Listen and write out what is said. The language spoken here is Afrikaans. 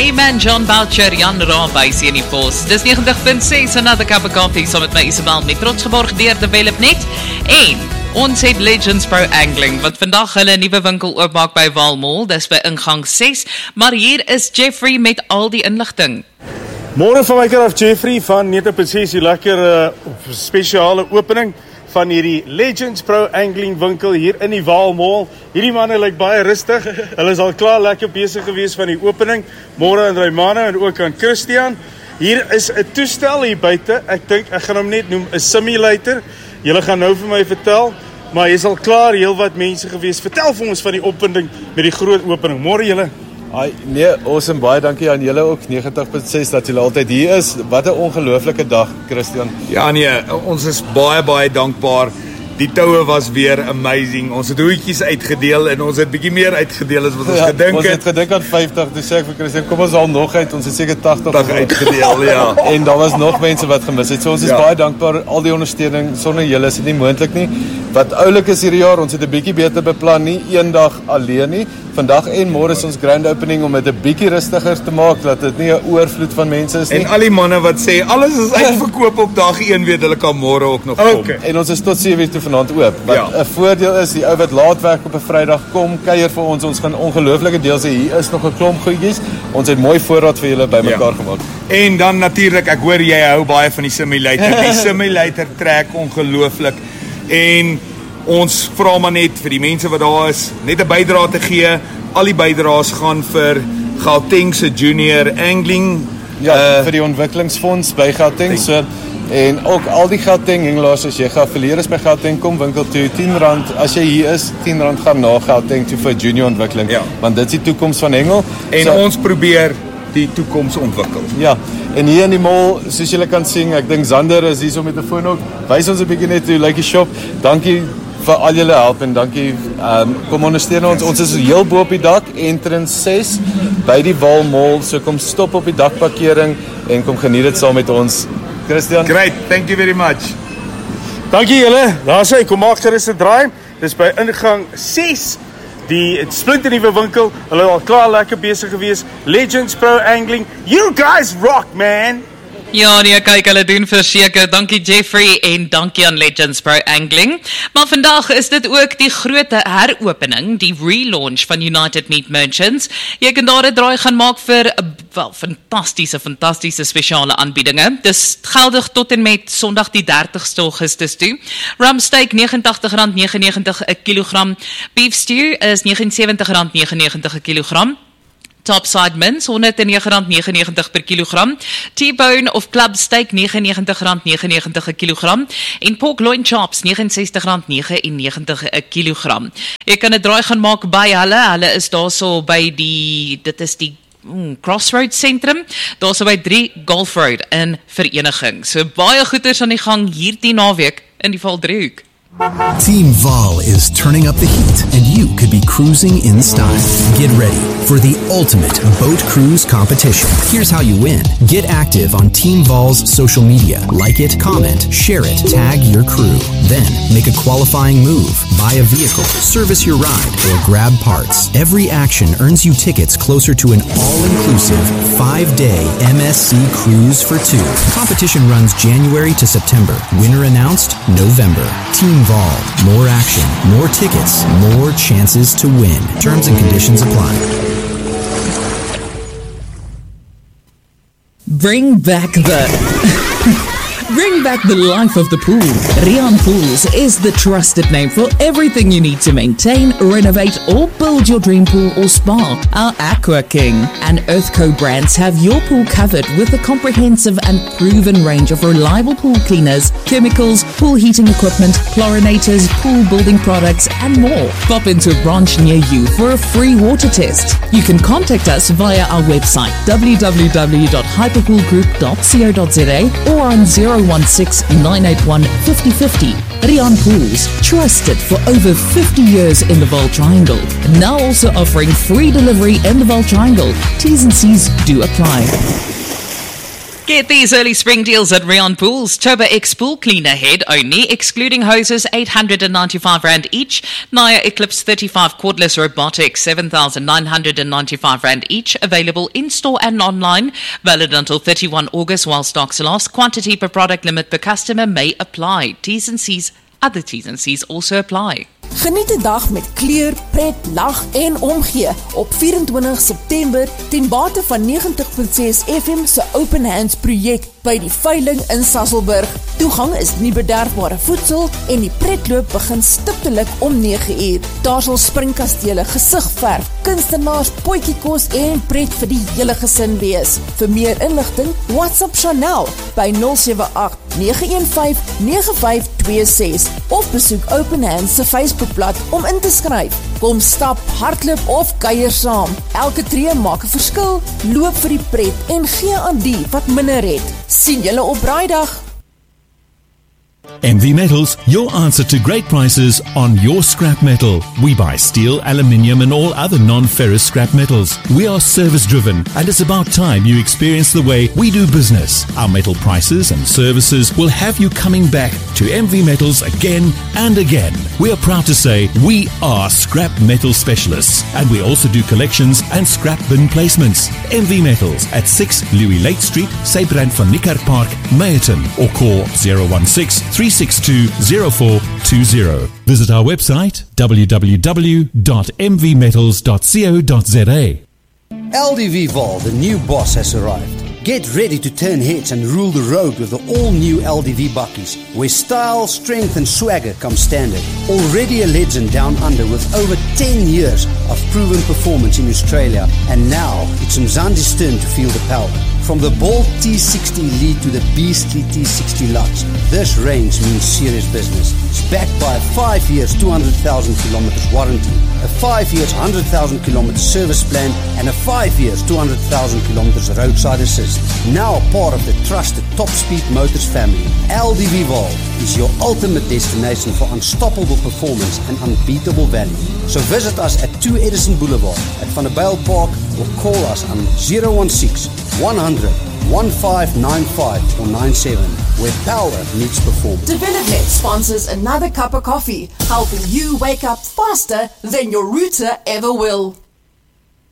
Amen, John Boucher, Jan Raabhuis hier in die pos. Dis 90.6, Another Cup of Coffee, saam met my Isabel met trots geborg deur Developnet. En ons het Legends Pro Angling, wat vandag hulle nuwe winkel oopmaak by Vaal Mall, dis by ingang 6, maar hier is Jeffrey met al die inligting. Môre van my kant af Jeffrey van 90.6, die lekker spesiale opening van hierdie Legends Pro Angling winkel hier in die Vaal Mall. Hierdie manne lyk baie rustig. Hulle is al klaar lekker besig gewees van die opening. Môre aan Raymano en ook aan Christian. Hier is 'n toestel hier buite. Ek dink ek gaan hom net noem 'n simulator. Julle gaan nou vir my vertel, maar jy's al klaar heelwat mense gewees. Vertel vir ons van die opwinding met die groot opening. Môre julle. Nee, awesome, baie dankie aan julle ook, 90.6 dat julle altyd hier is. Wat 'n ongelooflike dag, Christian. Ja nee, ons is baie dankbaar. Die toue was weer amazing. Ons het hoedjies uitgedeel en ons het bietjie meer uitgedeel as wat ons gedink het. Ons het gedink aan 50, dus sê ek vir Christian, kom ons haal nog uit. Ons het seker 80 uitgedeel, ja. En daar was nog mense wat gemis het. So ons is baie dankbaar, al die ondersteuning. Sonder julle is dit nie moontlik nie. Wat oulik is hierdie jaar, ons het 'n bietjie beter beplan, nie een dag alleen nie. Vandag en môre is ons grand opening om dit 'n bietjie rustiger te maak, dat dit nie 'n oorvloed van mense is nie. En al die manne wat sê alles is uitverkoop op dag 1, weet hulle kan môre ook nog kom. En ons is tot 7:00 toe vanaand oop. Wat 'n voordeel is, die ou wat laat werk op 'n Vrydag kom, kuier vir ons. Ons gaan ongelooflike deels hê. Hier is nog 'n klomp goedjies. Ons het mooi voorraad vir julle bymekaar gemaak. En dan natuurlik, ek hoor jy hou baie van die simulator. Die simulator trek ongelooflik. En ons vra maar net vir die mense wat daar is, net 'n bydrae te gee. Al die bydraes gaan vir Gauteng se Junior Angling. Vir die ontwikkelingsfonds by Gauteng. So, en ook al die Gauteng hengelaars, as jy geaffilieer is by Gauteng, kom winkel toe, R10. As jy hier is, R10 gaan na Gauteng toe vir junior ontwikkeling. Want dit is die toekoms van hengel. En ons probeer die toekoms ontwikkel. Ja, en hier in die mall, soos julle kan sien, ek dink Zander is hier so met 'n foon ook. Wys ons 'n bietjie net hoe lyk die shop. Dankie vir al julle help en dankie. Kom ondersteun ons. Ons is heel bo op die dak, entrance 6 by die Vaal Mall. So kom stop op die dakparkering en kom geniet dit saam met ons. Christian. Great, thank you very much. Dankie julle. Daar sê kom maak gerus 'n draai. Dis by ingang 6. Die splinternuwe winkel. Hulle al klaar lekker besig gewees. Legends Pro Angling. You guys rock, man. Ja, nee, kyk, hulle doen verseker. Dankie Jeffrey en dankie aan Legends Pro Angling. Maar vandag is dit ook die groot heropening, die relaunch van United Meat Merchants. Jy kan daar 'n draai gaan maak vir fantastiese spesiale aanbiedinge. Dis geldig tot en met Sondag die 30ste Augustus toe. Rumsteak R89.99 'n kilogram. Beef stew is R79.99 'n kilogram. Topside mince, R109.99 per kilogram. T-bone of club steak, R99.99 'n kilogram. En pork loin chops, R69.99 'n kilogram. Jy kan 'n draai gaan maak by hulle. Hulle is daarso by dit is die Crossroads Sentrum, daarso by 3 Golf Road in Vereniging. So baie goeders aan die gang hierdie naweek in die Valdriehoek. Team Vaal is turning up the heat, and you could be cruising in style. Get ready for the ultimate boat cruise competition. Here's how you win. Get active on Team Vaal's social media. Like it, comment, share it, tag your crew. Then, make a qualifying move, buy a vehicle, service your ride, or grab parts. Every action earns you tickets closer to an all-inclusive 5-day MSC cruise for 2. Competition runs January to September. Winner announced November. Team Vaal. More action, more tickets, more chances to win. Terms and conditions apply. Bring back the life of the pool. Rian Pools is the trusted name for everything you need to maintain, renovate, or build your dream pool or spa. Our Aqua King and Earthco brands have your pool covered with a comprehensive and proven range of reliable pool cleaners, chemicals, pool heating equipment, chlorinators, pool building products, and more. Pop into a branch near you for a free water test. You can contact us via our website www.hyperpoolgroup.co.za or on 016-981-5050. Rian Pools, trusted for over 50 years in the Vaal Triangle. Now also offering free delivery in the Vaal Triangle. T's and C's do apply. Get these early spring deals at Rion Pools. Turbo X Pool Cleaner Head only, excluding hoses, R895 each. Naya Eclipse 35 cordless robotics, R7,995 each. Available in-store and online. Valid until 31 August while stocks last. Quantity per product limit per customer may apply. Other T's and C's also apply. Geniet die dag met kleur, pret, lag en omgee op 24 September ten bate van 90.6 FM se Open Hands projek by die veiling in Sasolburg. Toegang is nie bederfbare voedsel en die pretloop begin stiptelik om 9 uur. Daar sal springkastele, gesigverf, kunstenaars, potjiekos en pret vir die hele gesin wees. Vir meer inligting, WhatsApp Chanel by 078 915 9526 of besoek Open Hands se Facebookblad om in te skryf. Kom stap, hardloop of kuier saam. Elke tree maak 'n verskil. Loop vir die pret en gee aan die wat minder het. Sien julle op Braaidag. MV Metals, your answer to great prices on your scrap metal. We buy steel, aluminium and all other non-ferrous scrap metals. We are service driven and it's about time you experience the way we do business. Our metal prices and services will have you coming back to MV Metals again and again. We are proud to say we are scrap metal specialists and we also do collections and scrap bin placements. MV Metals at 6 Louis Lake Street, Sybrand van Nicker Park, Meyerton, or call 016-362-0420. Visit our website www.mvmetals.co.za. LDV Vol, the new boss, has arrived. Get ready to turn heads and rule the road with the all-new LDV Bakkies, where style, strength and swagger come standard. Already a legend down under with over 10 years of proven performance in Australia, and now it's Mzansi's turn to feel the power. From the bold T60 Elite to the beastly T60 Lux, this range means serious business. It's backed by a 5 years, 200,000 kilometers warranty, a 5 years, 100,000 kilometers service plan, and a 5 years, 200,000 kilometers roadside assist. Now part of the trusted Top Speed Motors family, LDV Vol is your ultimate destination for unstoppable performance and unbeatable value. So visit us at 2 Edison Boulevard at Van der Bijl Park or call us on 016-100-1595 or 97, where power meets performance. DevelopNet sponsors another cup of coffee, helping you wake up faster than your router ever will.